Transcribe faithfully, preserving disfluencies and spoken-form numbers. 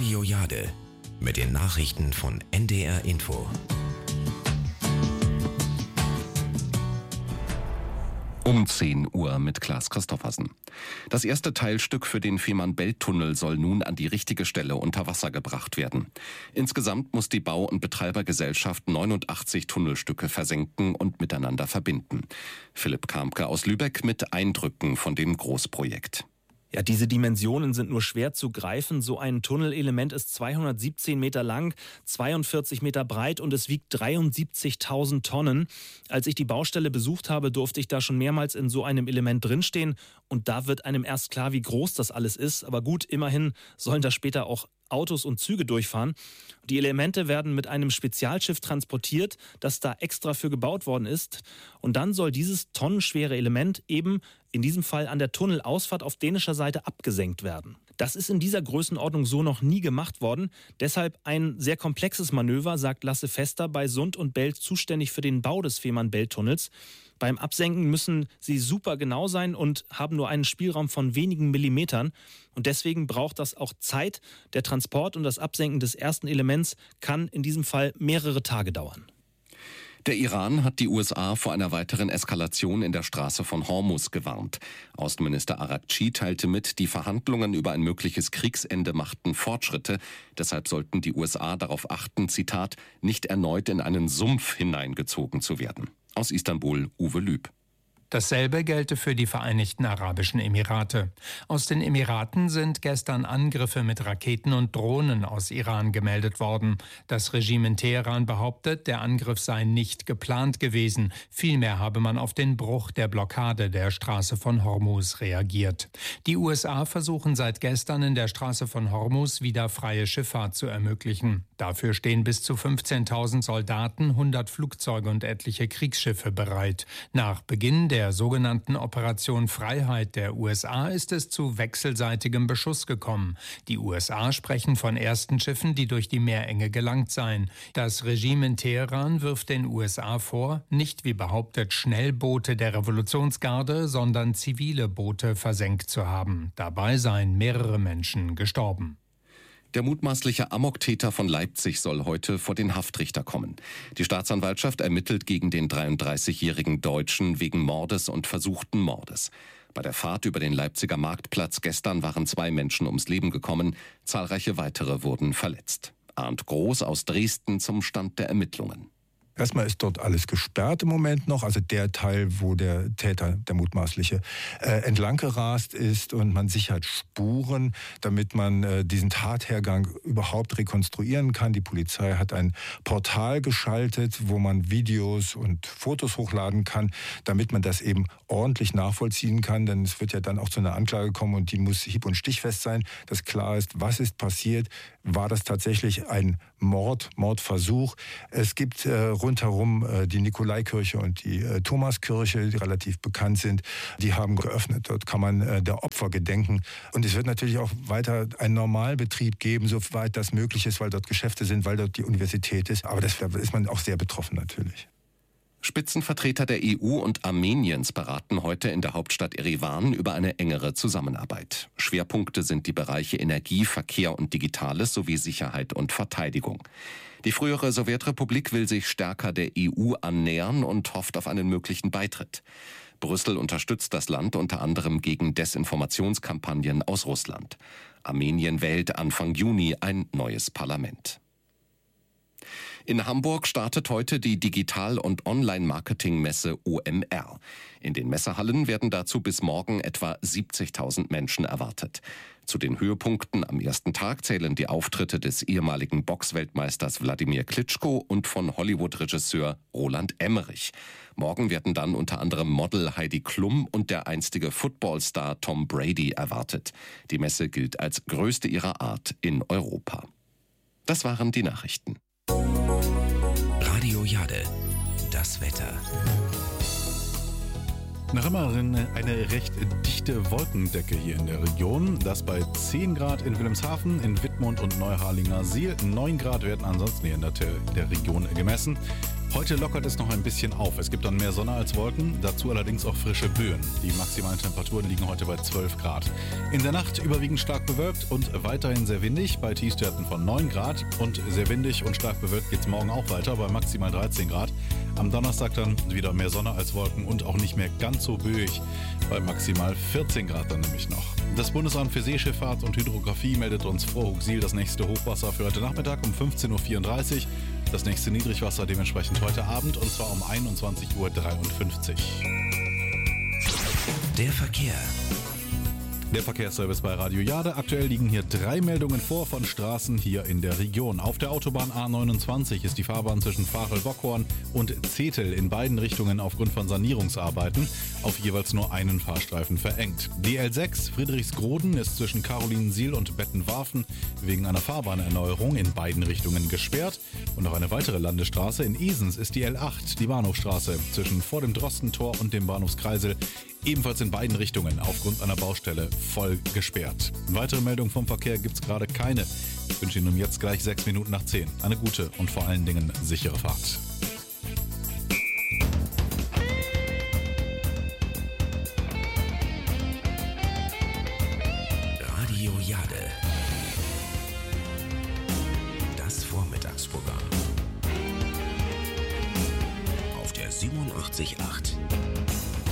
Radio Jade mit den Nachrichten von N D R Info. Um zehn Uhr mit Klaas Christoffersen. Das erste Teilstück für den Fehmarnbelt-Tunnel soll nun an die richtige Stelle unter Wasser gebracht werden. Insgesamt muss die Bau- und Betreibergesellschaft neunundachtzig Tunnelstücke versenken und miteinander verbinden. Philipp Kamke aus Lübeck mit Eindrücken von dem Großprojekt. Ja, diese Dimensionen sind nur schwer zu greifen. So ein Tunnelelement ist zweihundertsiebzehn Meter lang, zweiundvierzig Meter breit und es wiegt dreiundsiebzigtausend Tonnen. Als ich die Baustelle besucht habe, durfte ich da schon mehrmals in so einem Element drinstehen. Und da wird einem erst klar, wie groß das alles ist. Aber gut, immerhin sollen da später auch Autos und Züge durchfahren. Die Elemente werden mit einem Spezialschiff transportiert, das da extra für gebaut worden ist. Und dann soll dieses tonnenschwere Element eben in diesem Fall an der Tunnelausfahrt auf dänischer Seite abgesenkt werden. Das ist in dieser Größenordnung so noch nie gemacht worden. Deshalb ein sehr komplexes Manöver, sagt Lasse Fester, bei Sund und Belt zuständig für den Bau des Fehmarnbelt-Tunnels. Beim Absenken müssen sie super genau sein und haben nur einen Spielraum von wenigen Millimetern. Und deswegen braucht das auch Zeit. Der Transport und das Absenken des ersten Elements kann in diesem Fall mehrere Tage dauern. Der Iran hat die U S A vor einer weiteren Eskalation in der Straße von Hormuz gewarnt. Außenminister Araghchi teilte mit, die Verhandlungen über ein mögliches Kriegsende machten Fortschritte. Deshalb sollten die U S A darauf achten, Zitat, nicht erneut in einen Sumpf hineingezogen zu werden. Aus Istanbul, Uwe Lüb. Dasselbe gelte für die Vereinigten Arabischen Emirate. Aus den Emiraten sind gestern Angriffe mit Raketen und Drohnen aus Iran gemeldet worden. Das Regime in Teheran behauptet, der Angriff sei nicht geplant gewesen. Vielmehr habe man auf den Bruch der Blockade der Straße von Hormuz reagiert. Die U S A versuchen seit gestern in der Straße von Hormuz wieder freie Schifffahrt zu ermöglichen. Dafür stehen bis zu fünfzehntausend Soldaten, hundert Flugzeuge und etliche Kriegsschiffe bereit. Nach Beginn der der sogenannten Operation Freiheit der U S A ist es zu wechselseitigem Beschuss gekommen. Die U S A sprechen von ersten Schiffen, die durch die Meerenge gelangt seien. Das Regime in Teheran wirft den U S A vor, nicht wie behauptet Schnellboote der Revolutionsgarde, sondern zivile Boote versenkt zu haben. Dabei seien mehrere Menschen gestorben. Der mutmaßliche Amoktäter von Leipzig soll heute vor den Haftrichter kommen. Die Staatsanwaltschaft ermittelt gegen den dreiunddreißigjährigen Deutschen wegen Mordes und versuchten Mordes. Bei der Fahrt über den Leipziger Marktplatz gestern waren zwei Menschen ums Leben gekommen, zahlreiche weitere wurden verletzt. Arndt Groß aus Dresden zum Stand der Ermittlungen. Erstmal ist dort alles gesperrt im Moment noch, also der Teil, wo der Täter, der mutmaßliche, äh, entlang gerast ist und man sichert Spuren, damit man äh, diesen Tathergang überhaupt rekonstruieren kann. Die Polizei hat ein Portal geschaltet, wo man Videos und Fotos hochladen kann, damit man das eben ordentlich nachvollziehen kann, denn es wird ja dann auch zu einer Anklage kommen und die muss hieb- und stichfest sein, dass klar ist, was ist passiert, war das tatsächlich ein Mord, Mordversuch. Es gibt äh, rundherum äh, die Nikolaikirche und die äh, Thomaskirche, die relativ bekannt sind. Die haben geöffnet. Dort kann man äh, der Opfer gedenken. Und es wird natürlich auch weiter einen Normalbetrieb geben, soweit das möglich ist, weil dort Geschäfte sind, weil dort die Universität ist. Aber das ist man auch sehr betroffen natürlich. Spitzenvertreter der E U und Armeniens beraten heute in der Hauptstadt Erivan über eine engere Zusammenarbeit. Schwerpunkte sind die Bereiche Energie, Verkehr und Digitales sowie Sicherheit und Verteidigung. Die frühere Sowjetrepublik will sich stärker der E U annähern und hofft auf einen möglichen Beitritt. Brüssel unterstützt das Land unter anderem gegen Desinformationskampagnen aus Russland. Armenien wählt Anfang Juni ein neues Parlament. In Hamburg startet heute die Digital- und Online-Marketing-Messe O M R. In den Messehallen werden dazu bis morgen etwa siebzigtausend Menschen erwartet. Zu den Höhepunkten am ersten Tag zählen die Auftritte des ehemaligen Boxweltmeisters Wladimir Klitschko und von Hollywood-Regisseur Roland Emmerich. Morgen werden dann unter anderem Model Heidi Klum und der einstige Footballstar Tom Brady erwartet. Die Messe gilt als größte ihrer Art in Europa. Das waren die Nachrichten. Radio Jade, das Wetter. Nach immer eine recht dichte Wolkendecke hier in der Region. Das bei zehn Grad in Wilhelmshaven, in Wittmund und Neuharlinger Siel. neun Grad werden ansonsten hier in der, der Region gemessen. Heute lockert es noch ein bisschen auf. Es gibt dann mehr Sonne als Wolken, dazu allerdings auch frische Böen. Die maximalen Temperaturen liegen heute bei zwölf Grad. In der Nacht überwiegend stark bewölkt und weiterhin sehr windig bei Tiefstwerten von neun Grad. Und sehr windig und stark bewölkt geht es morgen auch weiter bei maximal dreizehn Grad. Am Donnerstag dann wieder mehr Sonne als Wolken und auch nicht mehr ganz so böig bei maximal vierzehn Grad dann nämlich noch. Das Bundesamt für Seeschifffahrt und Hydrographie meldet uns vor Huxil das nächste Hochwasser für heute Nachmittag um fünfzehn Uhr vierunddreißig. Das nächste Niedrigwasser dementsprechend heute Abend und zwar um einundzwanzig Uhr dreiundfünfzig. Der Verkehr. Der Verkehrsservice bei Radio Jade. Aktuell liegen hier drei Meldungen vor von Straßen hier in der Region. Auf der Autobahn A neunundzwanzig ist die Fahrbahn zwischen Varel-Bockhorn und Zetel in beiden Richtungen aufgrund von Sanierungsarbeiten auf jeweils nur einen Fahrstreifen verengt. D L sechs Friedrichsgroden ist zwischen Carolinensiel und Bettenwarfen wegen einer Fahrbahnerneuerung in beiden Richtungen gesperrt. Und noch eine weitere Landesstraße in Esens ist die L acht, die Bahnhofstraße, zwischen vor dem Drostentor und dem Bahnhofskreisel, ebenfalls in beiden Richtungen aufgrund einer Baustelle voll gesperrt. Weitere Meldungen vom Verkehr gibt es gerade keine. Ich wünsche Ihnen um jetzt gleich sechs Minuten nach zehn. Eine gute und vor allen Dingen sichere Fahrt. Radio Jade. Das Vormittagsprogramm. Auf der siebenundachtzig Komma acht.